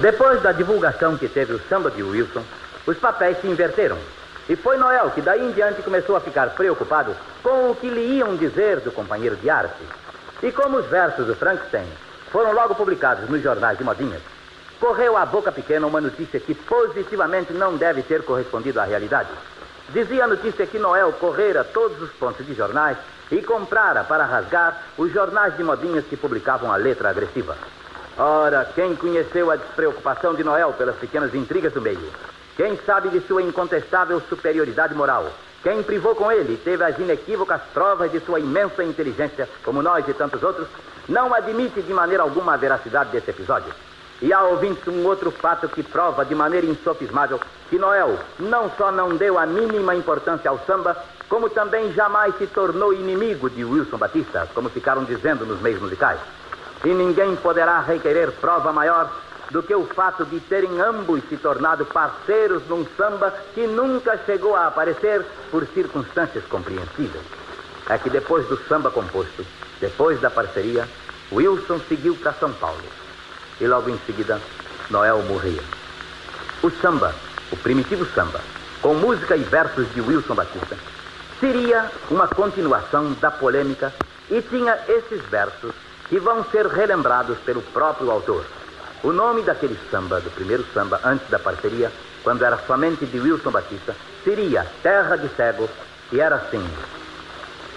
Depois da divulgação que teve o samba de Wilson, os papéis se inverteram. E foi Noel que daí em diante começou a ficar preocupado com o que lhe iam dizer do companheiro de arte. E como os versos do Frankenstein foram logo publicados nos jornais de modinhas, correu à boca pequena uma notícia que positivamente não deve ter correspondido à realidade. Dizia a notícia que Noel correra todos os pontos de jornais e comprara para rasgar os jornais de modinhas que publicavam a letra agressiva. Ora, quem conheceu a despreocupação de Noel pelas pequenas intrigas do meio? Quem sabe de sua incontestável superioridade moral? Quem privou com ele e teve as inequívocas provas de sua imensa inteligência, como nós e tantos outros, não admite de maneira alguma a veracidade desse episódio. E há ouvintes um outro fato que prova de maneira insofismável que Noel não só não deu a mínima importância ao samba, como também jamais se tornou inimigo de Wilson Batista, como ficaram dizendo nos meios musicais. E ninguém poderá requerer prova maior do que o fato de terem ambos se tornado parceiros num samba que nunca chegou a aparecer por circunstâncias compreensíveis. É que depois do samba composto, depois da parceria, Wilson seguiu para São Paulo. E logo em seguida, Noel morria. O samba, o primitivo samba, com música e versos de Wilson Batista, seria uma continuação da polêmica e tinha esses versos que vão ser relembrados pelo próprio autor. O nome daquele samba, do primeiro samba, antes da parceria, quando era somente de Wilson Batista, seria Terra de Cego, e era assim: